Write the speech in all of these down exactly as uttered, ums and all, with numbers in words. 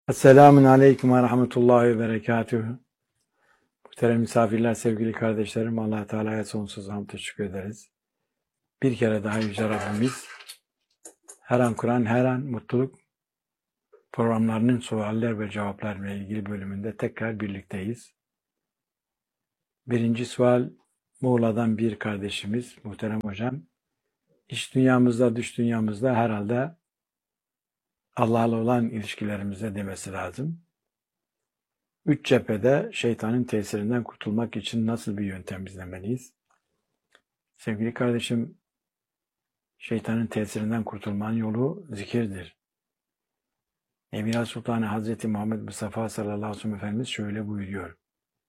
Esselamun Aleyküm ve Rahmetullahi ve Berekatühü. Muhterem misafirler, sevgili kardeşlerim, Allah Teala'ya sonsuz hamd teşekkür ederiz. Bir kere daha Yüce Rabbimiz, her an Kur'an, her an mutluluk programlarının sualler ve cevaplarla ilgili bölümünde tekrar birlikteyiz. Birinci sual, Muğla'dan bir kardeşimiz, muhterem hocam. İç dünyamızda, dış dünyamızda herhalde Allah'la olan ilişkilerimizde demesi lazım. Üç cephede şeytanın tesirinden kurtulmak için nasıl bir yöntem izlemeliyiz? Sevgili kardeşim, şeytanın tesirinden kurtulmanın yolu zikirdir. Emine Sultanı Hazreti Muhammed Mustafa sallallahu aleyhi ve sellem Efendimiz şöyle buyuruyor.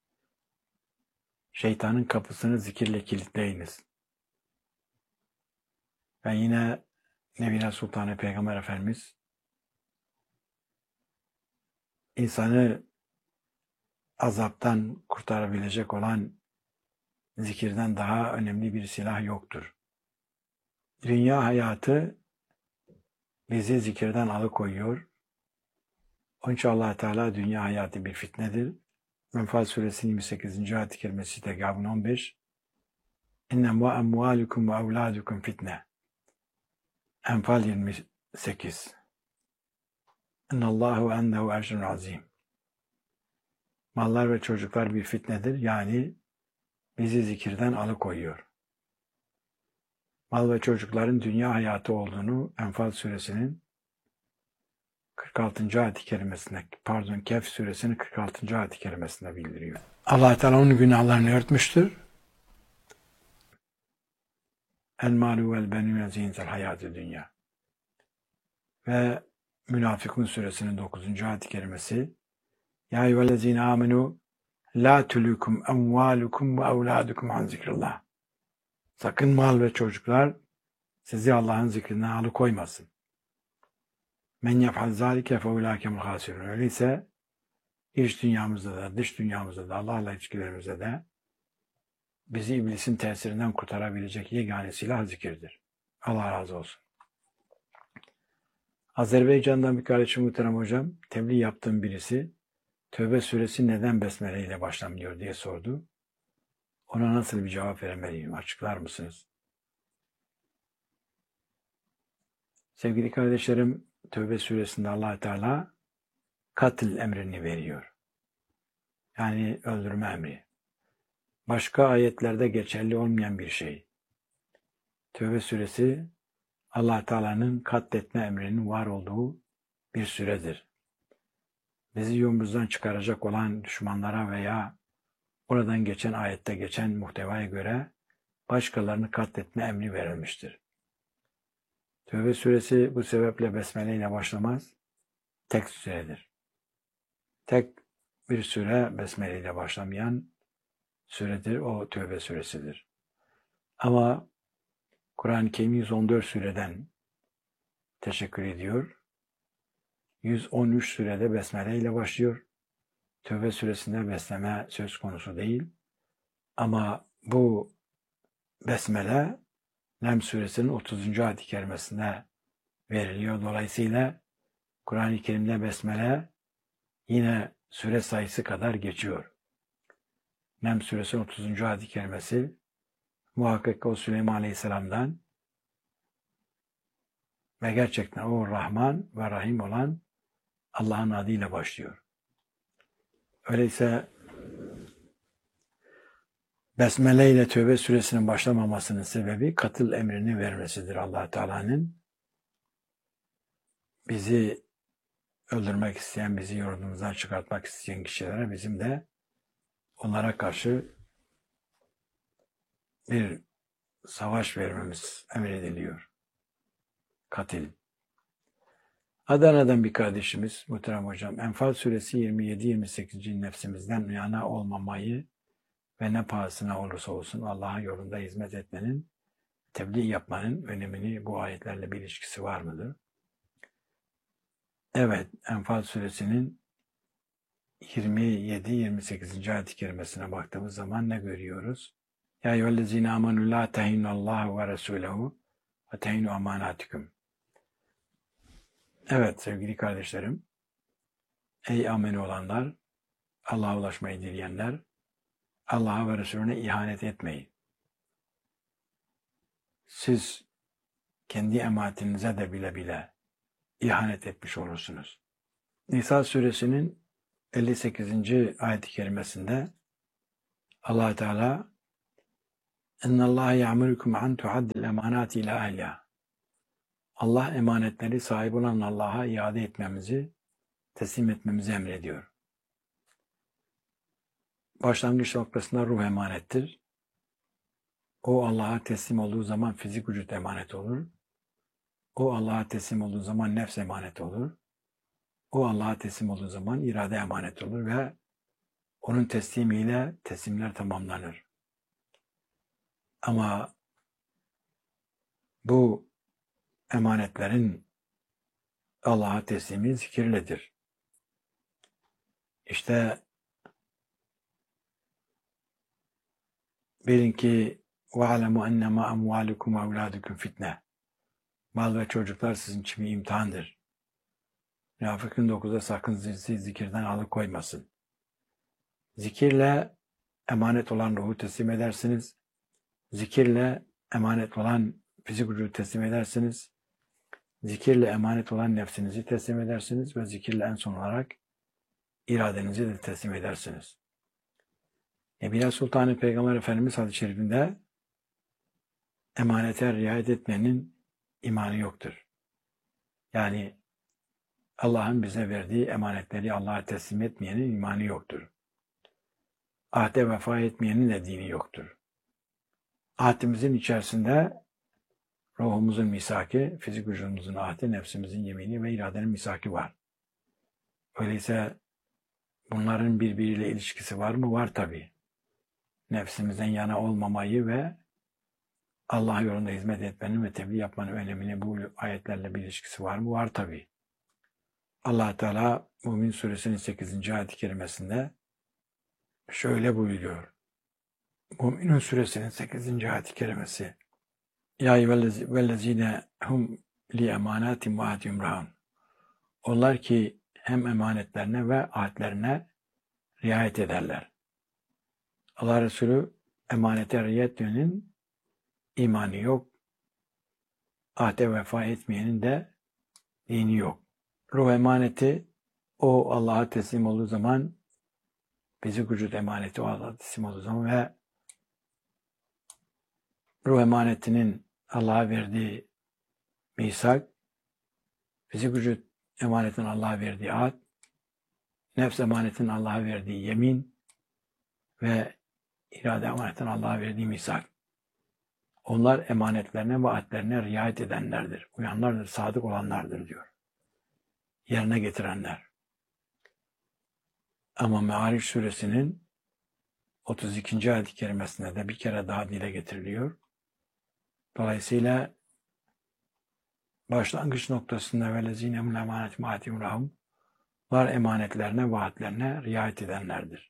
Şeytanın kapısını zikirle kilitleyiniz. Ben yine Nebine Sultanı Peygamber Efendimiz insanı azaptan kurtarabilecek olan zikirden daha önemli bir silah yoktur. Dünya hayatı bizi zikirden alıkoyuyor. Onun için Allah Teala dünya hayatı bir fitnedir. Enfal suresinin yirmi sekizinci ayet-i kerimesi Tegabun on beş. İnnem ve emvalukum ve evladukum fitne. Enfal yirmi sekiz. İnnallahu ennehu ecrun azim. Mallar ve çocuklar bir fitnedir. Yani bizi zikirden alıkoyuyor. Mal ve çocukların dünya hayatı olduğunu Enfal suresinin kırk altıncı ayet-i kerimesinde, pardon Kehf suresinin kırk altıncı ayet-i kerimesinde bildiriyor. Allah Teala onun günahlarını örtmüştür. El malu vel benune zintel hayatı dünya. Ve Münafıkun suresinin dokuzuncu ayet-i kerimesi Ya eyyühellezine amenu la tulukum emvalukum ve evladukum an zikrillah. Sakın mal ve çocuklar sizi Allah'ın zikrinden alıkoymasın. Men yef'al zâlike fe ulâkemul hâsirûn. Öyleyse iç dünyamızda da dış dünyamızda da Allah'la ilişkilerimizde de bizi iblisin tesirinden kurtarabilecek yegane silah zikirdir. Allah razı olsun. Azerbaycan'dan bir kardeşim muhterem hocam, tebliğ yaptığım birisi Tövbe suresi neden besmele ile başlamıyor diye sordu. Ona nasıl bir cevap veremeliyim? Açıklar mısınız? Sevgili kardeşlerim, Tövbe suresinde Allah Teala katil emrini veriyor. Yani öldürme emri. Başka ayetlerde geçerli olmayan bir şey. Tövbe suresi Allah Teala'nın katletme emrinin var olduğu bir süredir. Bizi yolumuzdan çıkaracak olan düşmanlara veya oradan geçen ayette geçen muhtevaya göre başkalarını katletme emri verilmiştir. Tövbe suresi bu sebeple besmele ile başlamaz. Tek süredir. Tek bir süre besmele ile başlamayan süredir. O Tövbe suresidir. Ama Kur'an-ı Kerim yüz on dört sureden teşekkür ediyor. yüz on üç surede besmele ile başlıyor. Tövbe suresinde besleme söz konusu değil. Ama bu besmele Nem suresinin otuzuncu ayet-i kerimesinde veriliyor. Dolayısıyla Kur'an-ı Kerim'de besmele yine süre sayısı kadar geçiyor. Nem suresinin otuzuncu ayet-i kerimesi muhakkak o Süleyman Aleyhisselam'dan ve gerçekten o Rahman ve Rahim olan Allah'ın adıyla başlıyor. Öyleyse besmele ile Tövbe suresinin başlamamasının sebebi katıl emrini vermesidir Allah Teala'nın. Bizi öldürmek isteyen, bizi yurdumuzdan çıkartmak isteyen kişilere bizim de onlara karşı bir savaş vermemiz emrediliyor. Katil. Adana'dan bir kardeşimiz, muhterem hocam, Enfal suresi yirmi yedi yirmi sekiz. nefsimizden yana olmamayı ve ne pahasına olursa olsun Allah'ın yolunda hizmet etmenin, tebliğ yapmanın önemini bu ayetlerle bir ilişkisi var mıdır? Evet, Enfal suresinin yirmi yedi yirmi sekiz. ayet-i kerimesine baktığımız zaman ne görüyoruz? Ya eyyühellezine amenu la tehinallahu ve resulehu ve tehinu amanatikum. Evet sevgili kardeşlerim, Ey ameli olanlar, Allah'a ulaşmayı dileyenler, Allah'a ve Resulüne ihanet etmeyin. Siz kendi emanetinize de bile bile ihanet etmiş olursunuz. Nisa suresinin elli sekizinci ayet-i kerimesinde Allah Teala اِنَّ اللّٰهَ يَعْمُرُكُمْ عَنْ تُعَدِّ الْاَمَانَاتِ اِلَى اَهْلِهَا Allah emanetleri sahip olan Allah'a iade etmemizi, teslim etmemizi emrediyor. Başlangıç noktasında ruh emanettir. O Allah'a teslim olduğu zaman fizik vücut emanet olur. O Allah'a teslim olduğu zaman nefs emanet olur. O Allah'a teslim olduğu zaman irade emanet olur ve onun teslimiyle teslimler tamamlanır. Ama bu emanetlerin Allah'a teslimi zikirledir. İşte bilin ki وَعَلَمُوا اَنَّمَا اَمْوَالُكُمْ وَاَوْلَادُكُمْ fitne. Mal ve çocuklar sizin için bir imtihandır. Münafıkın dokuzda sakın sizi zikirden alıkoymasın. Zikirle emanet olan ruhu teslim edersiniz. Zikirle emanet olan fizik vücudu teslim edersiniz. Zikirle emanet olan nefsinizi teslim edersiniz ve zikirle en son olarak iradenizi de teslim edersiniz. Nebiyullah Sultanı Peygamber Efendimiz hadis-i şerifinde emanete riayet etmenin imanı yoktur. Yani Allah'ın bize verdiği emanetleri Allah'a teslim etmeyenin imanı yoktur. Ahde vefa etmeyenin de dini yoktur. Ahdimizin içerisinde ruhumuzun misaki, fizik vücudumuzun ahdi, nefsimizin yemini ve iradenin misaki var. Öyleyse bunların birbiriyle ilişkisi var mı? Var tabii. Nefsimizden yana olmamayı ve Allah yolunda hizmet etmenin ve tebliğ yapmanın önemini bu ayetlerle bir ilişkisi var mı? Var tabii. Allah Teala Mümin Suresinin sekizinci ayet-i kerimesinde şöyle buyuruyor. Müminun Suresinin sekizinci ayet-i kerimesi. Ya vellezine hum li emanatim ve ahdihim raun. Onlar ki hem emanetlerine ve ahdlerine riayet ederler. Allah Resulü emanete riayet edenin imanı yok. Ahde vefa etmeyenin de dini yok. Ruh emaneti o Allah'a teslim olduğu zaman, fizik vücut emaneti o Allah'a teslim olduğu zaman ve ruh emanetinin Allah'a verdiği misak, fizik vücut emanetinin Allah'a verdiği ahd, nefs emanetinin Allah'a verdiği yemin ve irade emanetinin Allah'a verdiği misak. Onlar emanetlerine ve ahdlerine riayet edenlerdir. Uyanlardır, sadık olanlardır diyor. Yerine getirenler. Ama Me'ariç suresinin otuz ikinci ayet-i kerimesinde de bir kere daha dile getiriliyor. Dolayısıyla başlangıç noktasında velezine min emanet maatim rahum var emanetlerine, vaatlerine riayet edenlerdir.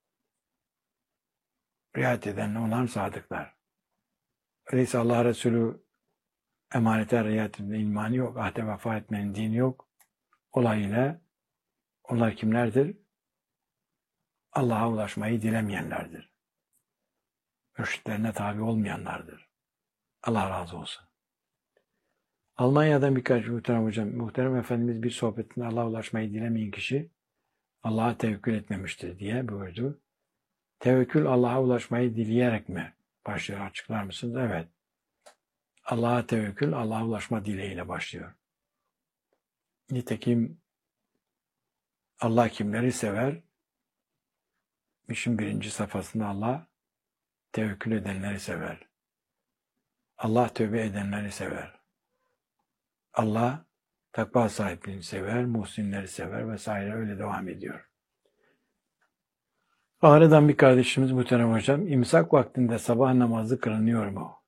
Riayet edenler olan sadıklar. Öyleyse Allah Resulü emanete riayet etmenin imanı yok, ahde vefa etmenin dini yok. Olayıyla onlar kimlerdir? Allah'a ulaşmayı dilemeyenlerdir. Mürşitlerine tabi olmayanlardır. Allah razı olsun. Almanya'dan birkaç muhterem hocam, muhterem efendimiz bir sohbetinde Allah'a ulaşmayı dilemeyen kişi Allah'a tevekkül etmemiştir diye buyurdu. Tevekkül Allah'a ulaşmayı dileyerek mi başlıyor? Açıklar mısınız? Evet. Allah'a tevekkül Allah'a ulaşma dileğiyle başlıyor. Nitekim Allah kimleri sever? İşin birinci safhasında Allah tevekkül edenleri sever. Allah tövbe edenleri sever. Allah takva sahiplerini sever, muhsinleri sever vesaire öyle devam ediyor. Ağrı'dan bir kardeşimiz muhterem hocam, imsak vaktinde sabah namazı kılınıyor mu?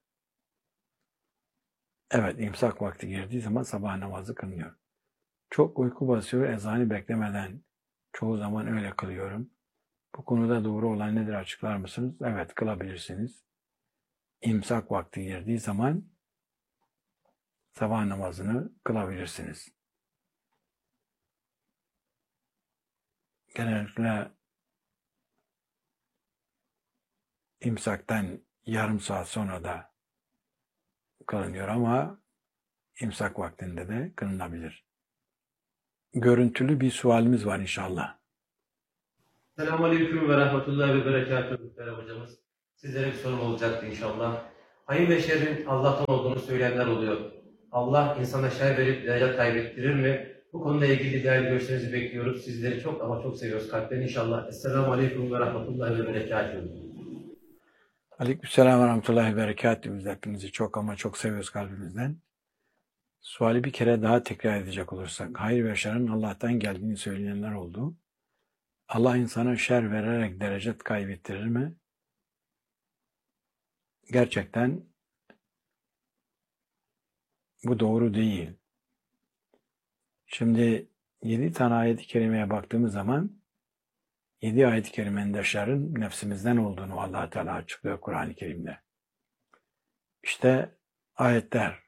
Evet, imsak vakti girdiği zaman sabah namazı kılınıyor. Çok uyku basıyor, ezanı beklemeden çoğu zaman öyle kılıyorum. Bu konuda doğru olan nedir açıklar mısınız? Evet, kılabilirsiniz. İmsak vakti girdiği zaman sabah namazını kılabilirsiniz. genellikle imsaktan yarım saat sonra da kılınıyor ama imsak vaktinde de kılınabilir. Görüntülü bir sualimiz var inşallah. Selamünaleyküm ve rahmetullahi ve berekatuhu muhterem hocamız. Sizlere bir sorum olacaktı inşallah. Hayır ve şerrin Allah'tan olduğunu söyleyenler oluyor. Allah insana şer verip derece kaybettirir mi? Bu konuyla ilgili değerli görüşlerinizi bekliyoruz. Sizleri çok ama çok seviyoruz kalpten inşallah. Esselamu Aleyküm ve rahmetullahi ve berekatuhu. Aleykümselam ve rahmetullahi ve berekatuhu. Biz hepinizi çok ama çok seviyoruz kalbimizden. Suali bir kere daha tekrar edecek olursak, hayır ve şerrin Allah'tan geldiğini söyleyenler oldu. Allah insana şer vererek derece kaybettirir mi? Gerçekten bu doğru değil. Şimdi yedi tane ayet-i kerimeye baktığımız zaman yedi ayet-i kerimenin de şerrin nefsimizden olduğunu Allah Teala açıklıyor Kur'an-ı Kerim'de. İşte ayetler.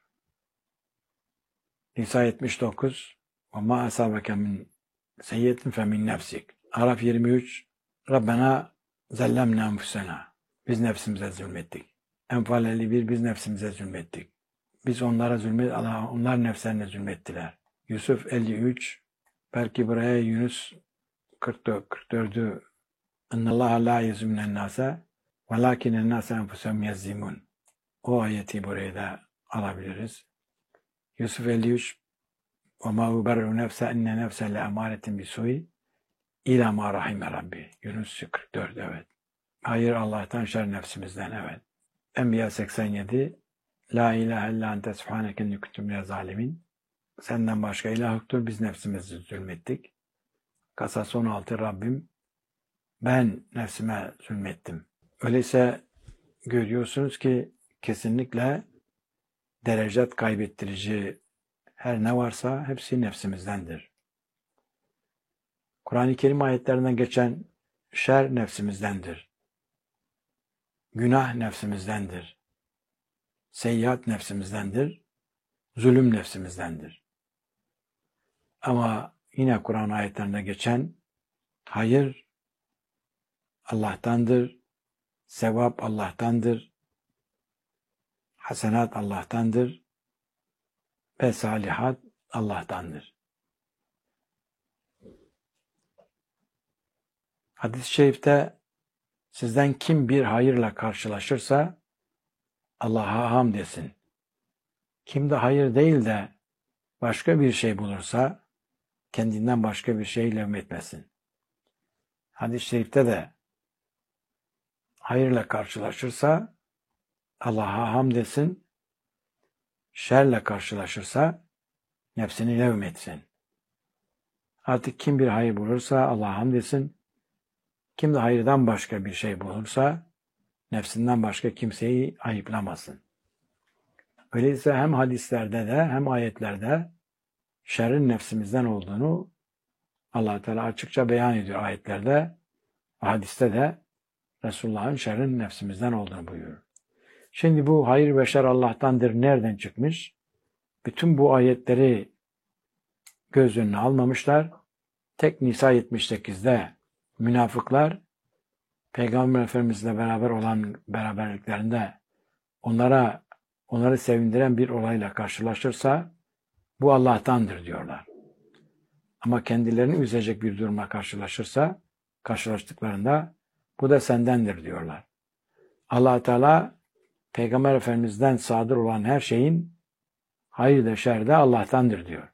Nisa yetmiş dokuz وَمَا أَسَابَكَ مِنْ سَيِّئَةٍ فَمِنْ نَفْسِكَ. Araf yirmi üç Rabbena zellemna enfusena. Biz nefsimize zulmettik. Enfal elli bir biz nefsimize zulmettik. Biz onlara zulmet, Allah onlar nefslerine zulmettiler. Yusuf elli üç belki buraya Yunus kırk dört kırk dördü İnnallâhe lâ yezmünen nâse velâkinen nâse enfusehum yezzimun. O ayeti buraya da alabiliriz. Yusuf elli üç وَمَا اُبَرُّ نَفْسَ اِنَّ نَفْسَ لَاَمَارَةٍ بِسُوءِ İlâ mâ rahime Rabbi. Yunus kırk dört evet. Hayır Allah'tan, şer nefsimizden evet. Enbiya seksen yedi La ilahe illa ente subhaneke inni kuntu minez zalimin. Senden başka ilah yoktur, biz nefsimizi zulmettik. Kasas on altı Rabbim ben nefsime zulmettim. Öyleyse görüyorsunuz ki kesinlikle derecet kaybettirici her ne varsa hepsi nefsimizdendir. Kur'an-ı Kerim ayetlerinden geçen şer nefsimizdendir. Günah nefsimizdendir. Seyyiat nefsimizdendir. Zulüm nefsimizdendir. Ama yine Kur'an ayetlerinde geçen hayır Allah'tandır. Sevap Allah'tandır. Hasenat Allah'tandır. Ve salihat Allah'tandır. Hadis-i şerifte sizden kim bir hayırla karşılaşırsa Allah'a hamd etsin. Kim de hayır değil de başka bir şey bulursa kendinden başka bir şey levmetmesin. Hadis-i şerifte de hayırla karşılaşırsa Allah'a hamd etsin. Şerle karşılaşırsa nefsini levmetsin. Artık kim bir hayır bulursa Allah'a hamd etsin. Kim de hayırdan başka bir şey bulursa nefsinden başka kimseyi ayıplamasın. Öyleyse hem hadislerde de hem ayetlerde şerrin nefsimizden olduğunu Allah Teala açıkça beyan ediyor ayetlerde. Hadiste de Resulullah'ın şerrin nefsimizden olduğunu buyuruyor. Şimdi bu hayır ve şer Allah'tandır nereden çıkmış? Bütün bu ayetleri göz önüne almamışlar. Tek Nisa yetmiş sekizde münafıklar Peygamber Efendimizle beraber olan beraberliklerinde onlara onları sevindiren bir olayla karşılaşırsa bu Allah'tandır diyorlar. Ama kendilerini üzecek bir durumla karşılaşırsa karşılaştıklarında bu da sendendir diyorlar. Allah Teala Peygamber Efendimiz'den sadır olan her şeyin hayır da şer de Allah'tandır diyor.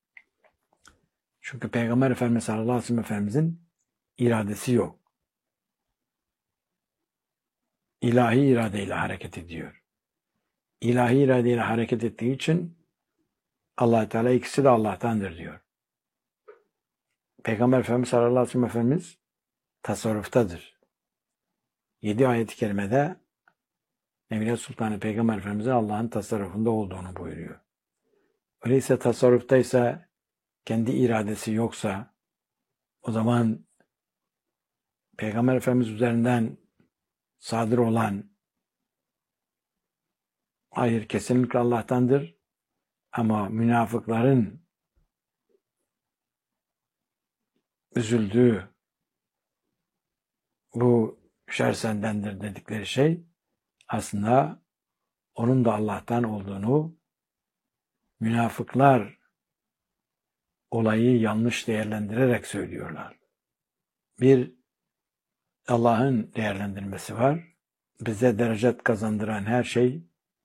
Çünkü Peygamber Efendimiz sallallahu aleyhi ve sellem Efendimiz'in iradesi yok. İlahi iradeyle hareket ediyor. İlahi iradeyle hareket ettiği için Allah Teala ikisi de Allah'tandır diyor. Peygamber Efendimiz sallallahu aleyhi ve sellem Efendimiz tasarruftadır. Yedi ayet-i kerimede Emine Sultanı Peygamber Efendimiz'in Allah'ın tasarrufunda olduğunu buyuruyor. Öyleyse tasarruftaysa, kendi iradesi yoksa, o zaman Peygamber Efendimiz üzerinden sadır olan hayır kesinlikle Allah'tandır ama münafıkların üzüldüğü, şer sendendir dedikleri şey aslında onun da Allah'tan olduğunu, münafıklar olayı yanlış değerlendirerek söylüyorlar. Bir Allah'ın değerlendirmesi var. Bize derecet kazandıran her şey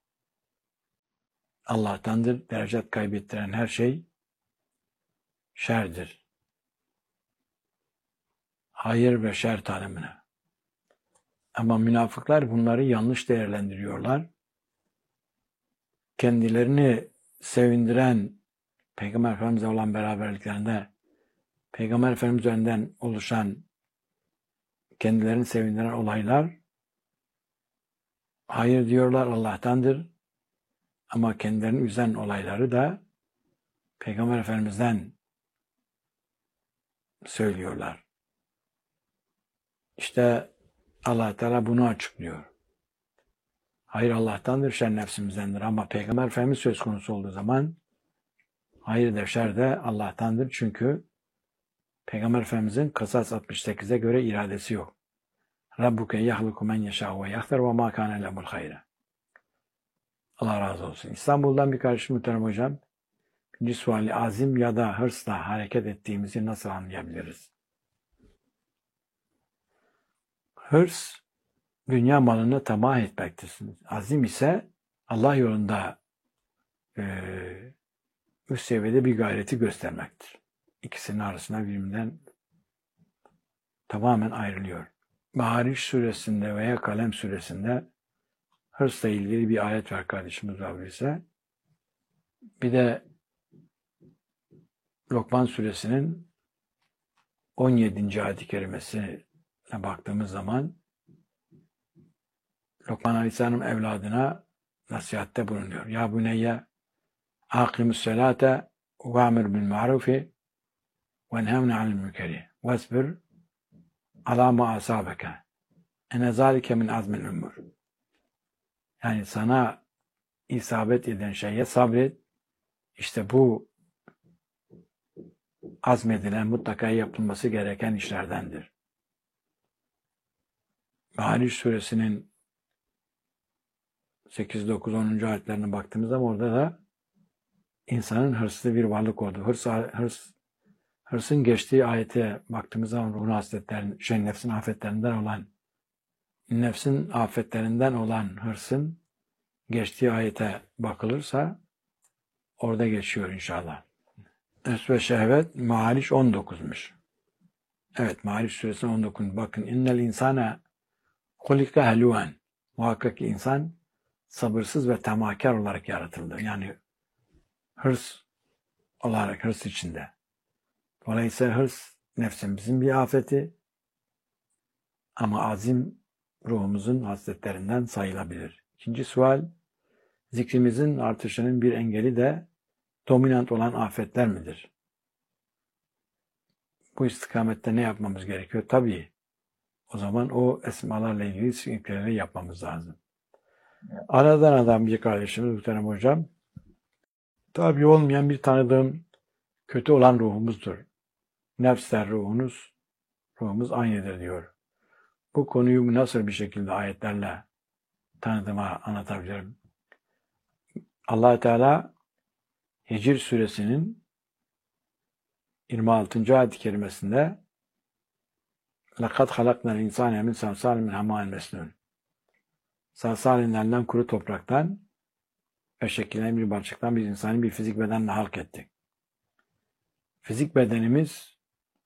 Allah'tandır. Derecet kaybettiren her şey şerdir. Hayır ve şer tanımına. Ama münafıklar bunları yanlış değerlendiriyorlar. Kendilerini sevindiren Peygamber Efendimiz'le olan beraberliklerinde Peygamber Efendimiz üzerinden oluşan kendilerini sevindiren olaylar hayır diyorlar Allah'tandır. Ama kendilerini üzen olayları da Peygamber Efendimiz'den söylüyorlar. İşte Allah Teala bunu açıklıyor. Hayır Allah'tandır, şer nefsimizdendir. Ama Peygamber Efendimiz söz konusu olduğu zaman hayır de şer de Allah'tandır. Çünkü Peygamber Efendimiz'in Kısas altmış sekize göre iradesi yok. Rabbuke yahluku men yeşâ ve yahtar ve mâ kâne lehul hayre. Allah razı olsun. İstanbul'dan bir kardeşim muhterem hocam. Bir suali azim ya da hırsla hareket ettiğimizi nasıl anlayabiliriz? Hırs, dünya malını tamah etmektir. Azim ise Allah yolunda e, üst seviyede bir gayreti göstermektir. İkisinin arasında birbirinden tamamen ayrılıyor. Ma'ariç suresinde veya Kalem suresinde hırsla ilgili bir ayet var kardeşimiz var ise. Bir de Lokman suresinin on yedinci ayet-i kerimesine baktığımız zaman Lokman Aleyhisselam'ın evladına nasihatte bulunuyor. Ya buneyye akimus selate ve amir bil ma'rufi ve nhevne anil münkeri vesbir ala ma asabeke ene zalike min azmil umur. Yani sana isabet eden şeye sabret. İşte bu azmedilen, mutlaka yapılması gereken işlerdendir. Ma'ariç suresinin sekiz, dokuz, onuncu ayetlerine baktığımız zaman orada da insanın hırslı bir varlık olduğu, hırs, hırs, hırsın geçtiği ayete baktığımız zaman ruhun hasletlerin, şey, nefsin afetlerinden olan, nefsin afetlerinden olan hırsın geçtiği ayete bakılırsa orada geçiyor inşallah. Nefs ve şehvet Ma'ariç on dokuzmuş. Evet, Ma'ariç suresinin on dokuz. Bakın innel insana hulika helûen. Muhakkak ki insan sabırsız ve tamahkar olarak yaratıldı. Yani hırs olarak, hırs içinde. Dolayısıyla hırs nefsimizin bir afeti ama azim ruhumuzun hasletlerinden sayılabilir. İkinci sual, zikrimizin artışının bir engeli de dominant olan afetler midir? Bu istikamette ne yapmamız gerekiyor? Tabii o zaman o esmalarla ilgili zikirleri yapmamız lazım. Aradan adam bir kardeşimiz muhterem hocam, tabii olmayan bir tanıdığım kötü olan ruhumuzdur. Nefsler ruhunuz, ruhumuz aynıdır diyor. Bu konuyu nasıl bir şekilde ayetlerle tanıdığıma anlatabilirim. Allah Teala Hicr suresinin yirmi altıncı ayet-i kerimesinde لَقَدْ خَلَقْنَا الْاِنْسَانَ مِنْ سَلْسَالٍ مِنْ حَمَاءٍ مَسْنُونٍ Salsalinden kuru topraktan ve şekillenen bir balçıktan biz insanı bir fizik bedenle halk ettik. Fizik bedenimiz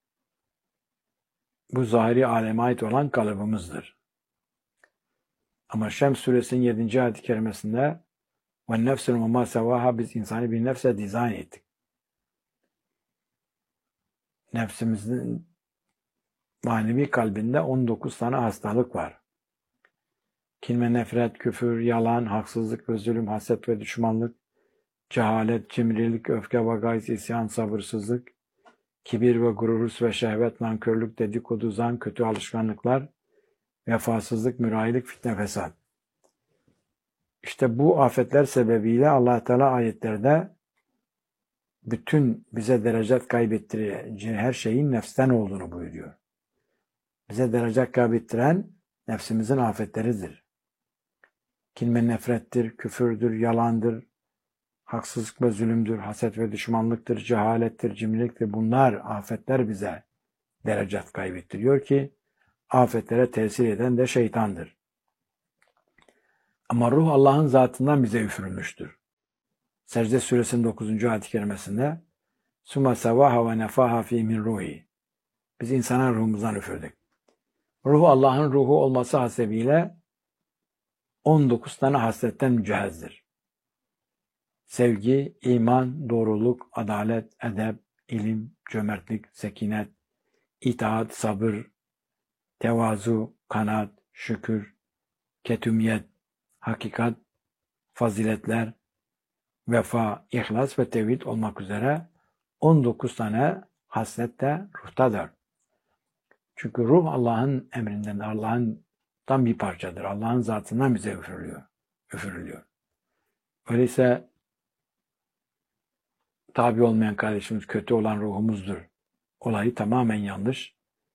bu zahiri aleme ait olan kalıbımızdır. Ama Şems suresinin yedinci ayet-i kerimesinde وَالنَّفْسُ وَمَا سَوَاهَا biz insanı bir nefse dizayn ettik. Nefsimizin manevi kalbinde on dokuz tane hastalık var. Kin ve nefret, küfür, yalan, haksızlık ve zulüm, haset ve düşmanlık, cehalet, cimrilik, öfke ve gayz, isyan, sabırsızlık, kibir ve gurur, hırs ve şehvet, nankörlük, dedikodu, zan, kötü alışkanlıklar, vefasızlık, mürahilik, fitne, fesat. İşte bu afetler sebebiyle Allah Teala ayetlerde bütün bize derecet kaybettirici her şeyin nefsten olduğunu buyuruyor. Bize derecet kaybettiren nefsimizin afetleridir. Kin ve nefrettir, küfürdür, yalandır, haksızlık ve zulümdür, haset ve düşmanlıktır, cehalettir, cimriliktir. Bunlar afetler bize derecat kaybettiriyor ki afetlere tesir eden de şeytandır. Ama ruh Allah'ın zatından bize üfürülmüştür. Secde suresinin dokuzuncu ayet-i kerimesinde Suma sevaha ve nefaha fi min ruhi. Biz insana ruhumuzdan üfürdük. Ruh Allah'ın ruhu olması hasebiyle on dokuz tane hasletten mücehezdir. Sevgi, iman, doğruluk, adalet, edep, ilim, cömertlik, sekinet, itaat, sabır, tevazu, kanaat, şükür, ketümiyet, hakikat, faziletler, vefa, ihlas ve tevhid olmak üzere on dokuz tane haslet de ruhtadır. Çünkü ruh Allah'ın emrinden, Allah'ın tam bir parçadır. Allah'ın zatından bize üfürülüyor. üfürülüyor. Öyleyse tabi olmayan kardeşimiz kötü olan ruhumuzdur. Olayı tamamen yanlış.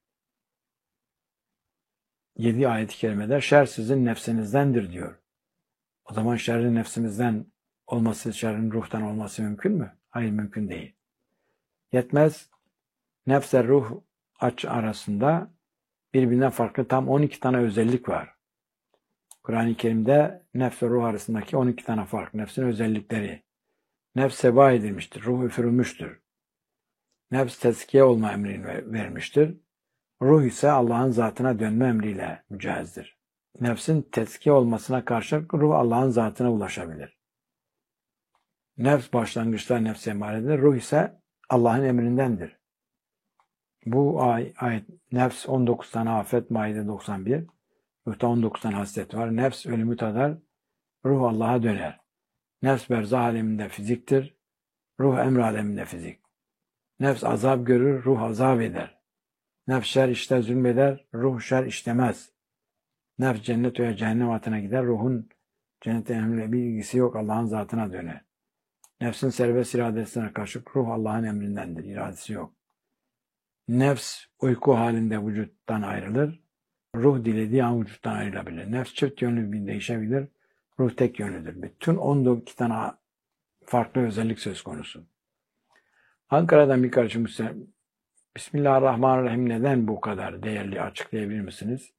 Yedi ayet-i kerimede şer sizin nefsinizdendir diyor. O zaman şerrin nefsimizden olması, şerrin ruhtan olması mümkün mü? Hayır, mümkün değil. Yetmez, nefs-e ruh aç arasında birbirinden farklı tam on iki tane özellik var. Kur'an-ı Kerim'de nefs ve ruh arasındaki on iki tane fark, nefsin özellikleri. Nefs seba edilmiştir, ruh üfürülmüştür. Nefs tezkiye olma emrini vermiştir. Ruh ise Allah'ın zatına dönme emriyle mücehezdir. Nefsin tezkiye olmasına karşılık ruh Allah'ın zatına ulaşabilir. Nefs başlangıçta nefse emaredir, ruh ise Allah'ın emrindendir. Bu ay, ayet, nefs on dokuz tane afet, Maide doksan bir. Ruhta on dokuz tane haslet var. Nefs ölümü tadar, ruh Allah'a döner. Nefs berzah aleminde fiziktir, ruh emr aleminde fizik. Nefs azap görür, ruh azap eder. Nefs şer işte zulmeder, ruh şer işlemez. Nefs cennet veya cehennem atına gider, ruhun cennete emriyle bir ilgisi yok, Allah'ın zatına döner. Nefsin serbest iradesine karşılık ruh Allah'ın emrindendir, iradesi yok. Nefs uyku halinde vücuttan ayrılır, ruh dilediği an vücuttan ayrılabilir. Nefs çift yönlü bir değişebilir, ruh tek yönlüdür. Bütün on iki tane farklı özellik söz konusu. Ankara'dan bir kardeşimiz Bismillahirrahmanirrahim neden bu kadar değerli açıklayabilir misiniz?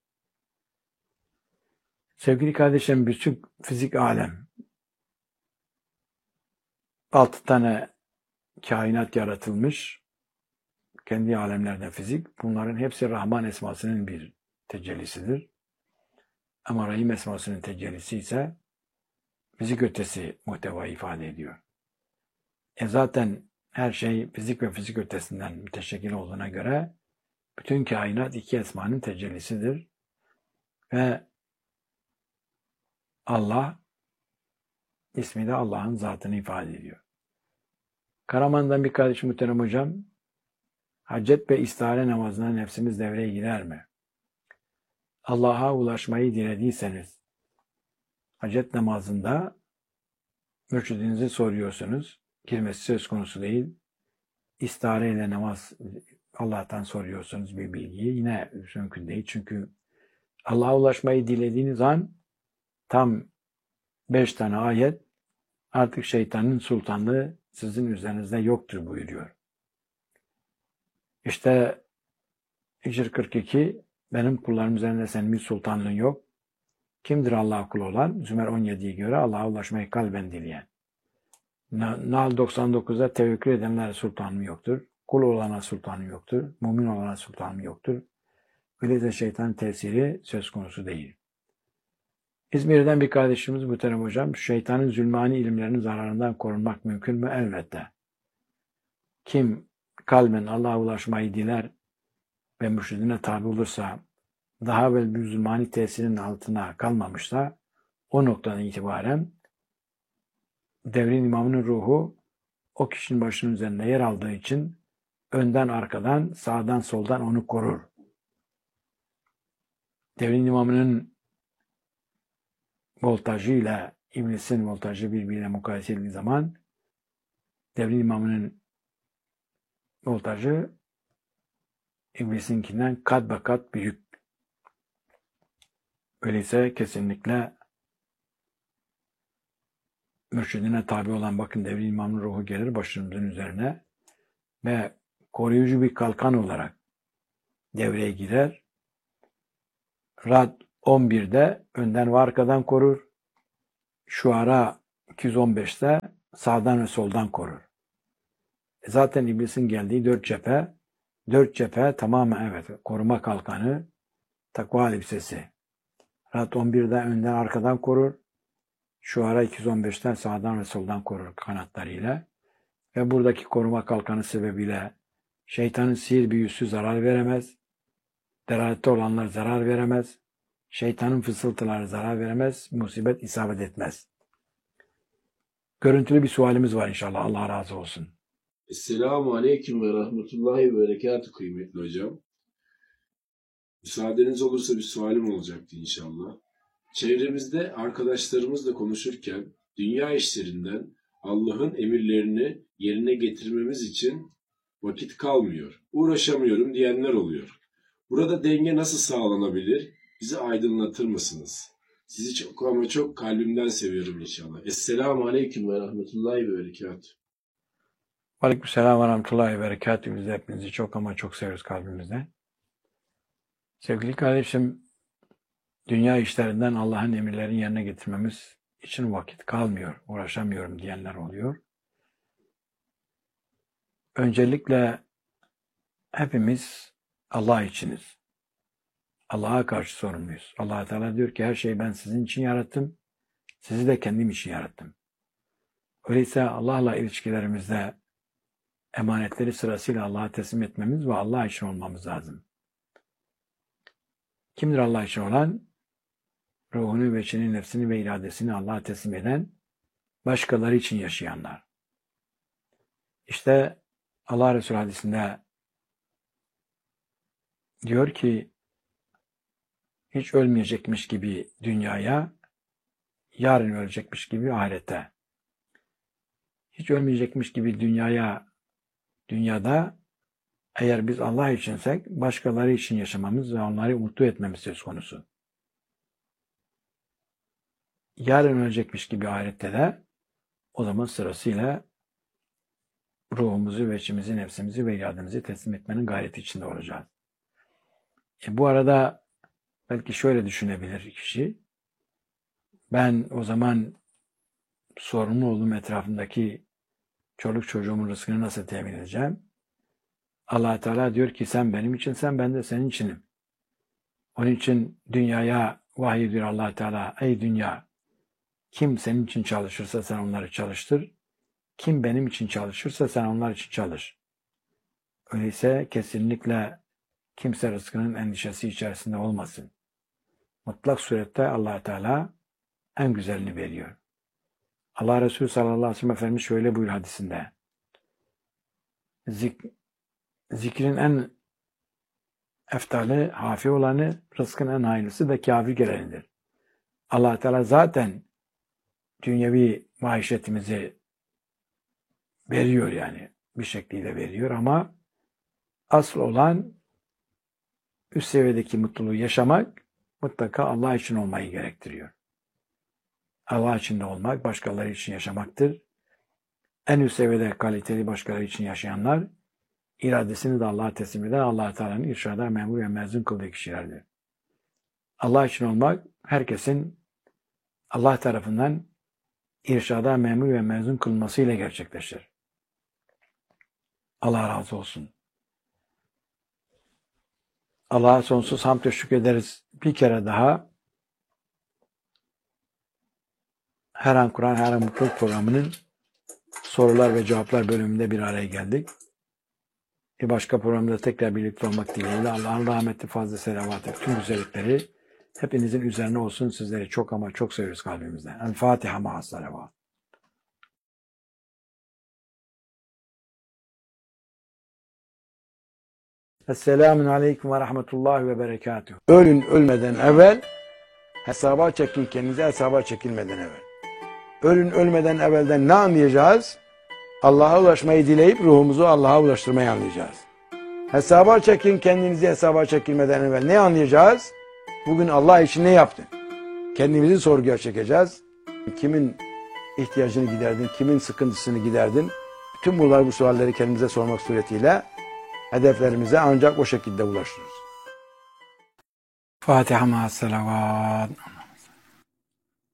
Sevgili kardeşlerim, bütün fizik alem, altı tane kainat yaratılmış, kendi alemlerden fizik, bunların hepsi Rahman esmasının bir tecellisidir. Ama Rahim esmasının tecellisi ise fizik ötesi muhteva ifade ediyor. E zaten her şey fizik ve fizik ötesinden müteşekkil olduğuna göre bütün kainat iki esmanın tecellisidir. Ve Allah ismi de Allah'ın zatını ifade ediyor. Karaman'dan bir kardeşim muhterem hocam, hacet ve istihare namazına nefsimiz devreye girer mi? Allah'a ulaşmayı dilediyseniz, hacet namazında mürşidinizi soruyorsunuz, girmesi söz konusu değil. İstihare ile namaz, Allah'tan soruyorsunuz bir bilgiyi, yine mümkün değil. Çünkü Allah'a ulaşmayı dilediğiniz an tam beş tane ayet artık şeytanın sultanlığı sizin üzerinizde yoktur buyuruyor. İşte Hicr kırk iki benim kullarım üzerinde senin bir sultanlığın yok. Kimdir Allah'a kul olan? Zümer on yediye göre Allah'a ulaşmayı kalben dileyen. Nahl doksan dokuzda tevekkül edenlere sultanım yoktur. Kul olana sultanım yoktur. Mümin olana sultanım yoktur. Öyleyse şeytanın tesiri söz konusu değil. İzmir'den bir kardeşimiz muhterem hocam, şeytanın zulmani ilimlerinin zararından korunmak mümkün mü? Elbette. Kim kalben Allah'a ulaşmayı diler ve mürşidine tabi olursa, daha evvel bir zulmani tesirin altına kalmamışsa, o noktadan itibaren devrin imamının ruhu o kişinin başının üzerinde yer aldığı için önden arkadan, sağdan soldan onu korur. Devrin imamının voltajıyla iblisin voltajı birbirine mukayese edildiği zaman devrin imamının voltajı iblisinkinden kat be kat büyük. Öyleyse kesinlikle mürşidine tabi olan bakın devri imamın ruhu gelir başımızın üzerine ve koruyucu bir kalkan olarak devreye girer. Rad on birde önden ve arkadan korur. Şuara iki yüz on beşte sağdan ve soldan korur. E zaten iblisin geldiği dört cephe, dört cephe tamamen evet koruma kalkanı, takva elbisesi. Rad on birde önden arkadan korur. Şuara iki yüz on beşten sağdan ve soldan korur kanatlarıyla. Ve buradaki koruma kalkanı sebebiyle şeytanın sihir büyüsü zarar veremez. Delalette olanlar zarar veremez. Şeytanın fısıltıları zarar veremez. Musibet isabet etmez. Görüntülü bir sualimiz var inşallah. Allah razı olsun. Esselamu Aleyküm ve Rahmetullahi ve Berekatü kıymetli hocam. Müsaadeniz olursa bir sualim olacaktı inşallah. Çevremizde arkadaşlarımızla konuşurken dünya işlerinden Allah'ın emirlerini yerine getirmemiz için vakit kalmıyor, uğraşamıyorum diyenler oluyor. Burada denge nasıl sağlanabilir? Bizi aydınlatır mısınız? Sizi çok ama çok kalbimden seviyorum inşallah. Esselamu Aleyküm ve Rahmetullahi ve Berekatü. Aleykümselam ve Rahmetullahi ve Berekatü. Biz de hepinizi çok ama çok seviyoruz kalbimizden. Sevgili kardeşim, dünya işlerinden Allah'ın emirlerini yerine getirmemiz için vakit kalmıyor, uğraşamıyorum diyenler oluyor. Öncelikle hepimiz Allah içiniz. Allah'a karşı sorumluyuz. Allah Teala diyor ki her şeyi ben sizin için yarattım, sizi de kendim için yarattım. Öyleyse Allah'la ilişkilerimizde emanetleri sırasıyla Allah'a teslim etmemiz ve Allah için olmamız lazım. Kimdir Allah için olan? Ruhunu, veçini, nefsini ve iradesini Allah'a teslim eden, başkaları için yaşayanlar. İşte Allah Resulü hadisinde diyor ki, hiç ölmeyecekmiş gibi dünyaya, yarın ölecekmiş gibi ahirete. Hiç ölmeyecekmiş gibi dünyaya, dünyada eğer biz Allah içinsek, başkaları için yaşamamız ve onları mutlu etmemiz söz konusu. Yarın ölecekmiş gibi ahirette de o zaman sırasıyla ruhumuzu, veçimizi, nefsimizi ve irademizi teslim etmenin gayreti içinde olacağız. E bu arada belki şöyle düşünebilir kişi, ben o zaman sorumlu olduğum etrafındaki çoluk çocuğumun rızkını nasıl temin edeceğim? Allah Teala diyor ki sen benim için, sen ben de senin içinim. Onun için dünyaya vahiy ediyor Allah Teala, ey dünya, kim senin için çalışırsa sen onları çalıştır, kim benim için çalışırsa sen onlar için çalış. Öyleyse kesinlikle kimse rızkının endişesi içerisinde olmasın. Mutlak surette Allah Teala en güzelini veriyor. Allah Resulü sallallahu aleyhi ve sellem Efendimiz şöyle buyur hadisinde. Zik, zikrin en eftali, hafi olanı, rızkın en hayırlısı da kâfi gelenidir. Allah Teala zaten dünyevi maişetimizi veriyor yani. Bir şekliyle veriyor ama asıl olan üst seviyedeki mutluluğu yaşamak mutlaka Allah için olmayı gerektiriyor. Allah için de olmak, başkaları için yaşamaktır. En üst seviyede kaliteli başkaları için yaşayanlar, iradesini de Allah'a teslim eden Allah Teala'nın irşada memur ve mezun kıldığı kişilerdir. Allah için olmak, herkesin Allah tarafından irşada memur ve mezun kılmasıyla gerçekleşir. Allah razı olsun. Allah'a sonsuz hamd ve şükrederiz. Bir kere daha Her An Kur'an, Her An Mutluluk programının sorular ve cevaplar bölümünde bir araya geldik. Bir başka programda tekrar birlikte olmak dileğiyle Allah'ın rahmeti, fazla selavatı, tüm güzellikleri hepinizin üzerine olsun. Sizleri çok ama çok seviyoruz kalbimizden. El Fatiha ma'as salavat. Esselamun aleyküm ve rahmetullahi ve berekatuhu. Ölün ölmeden evvel, hesaba çekin kendinize hesaba çekilmeden evvel. Ölün ölmeden evvelden ne anlayacağız? Allah'a ulaşmayı dileyip ruhumuzu Allah'a ulaştırmayı anlayacağız. Hesaba çekin kendinizi hesaba çekilmeden evvel ne anlayacağız? Bugün Allah için ne yaptın? Kendimizi sorguya çekeceğiz. Kimin ihtiyacını giderdin, kimin sıkıntısını giderdin? Bütün bunlar bu sualleri kendimize sormak suretiyle hedeflerimize ancak o şekilde ulaşırız. Fatiha ma'as salavat.